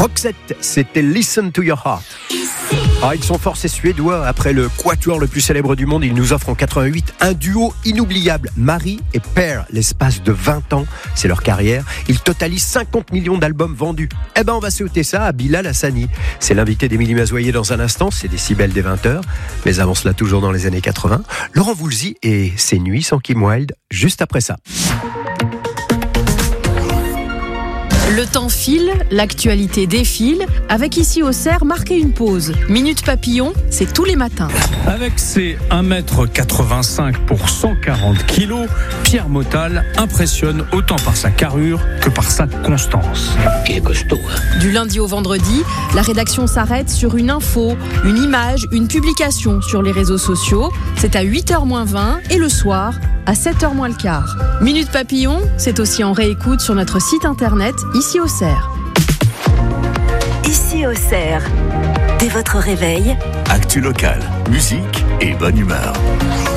Roxette, c'était Listen to Your Heart. Ah, ils sont forts, ces Suédois. Après le quatuor le plus célèbre du monde, ils nous offrent en 88 un duo inoubliable, Marie et Per. L'espace de 20 ans, c'est leur carrière. Ils totalisent 50 millions d'albums vendus. Eh ben, on va sauter ça à Bilal Hassani. C'est l'invité d'Émilie Mazoyer dans un instant, c'est Décibel des 20h. Mais avant cela, toujours dans les années 80, Laurent Voulzy et Ces nuits sans Kim Wilde, juste après ça. Le temps file, l'actualité défile. Avec ici au Cerf, marquez une pause. Minute Papillon, c'est tous les matins. Avec ses 1m85 pour 140 kg, Pierre Motal impressionne autant par sa carrure que par sa constance. Il est costaud. Du lundi au vendredi, la rédaction s'arrête sur une info, une image, une publication sur les réseaux sociaux. C'est à 8h-20 et le soir, à 7h-15. Minute Papillon, c'est aussi en réécoute sur notre site internet, ici au Cerf. Ici au Cerf, dès votre réveil, actu locale, musique et bonne humeur.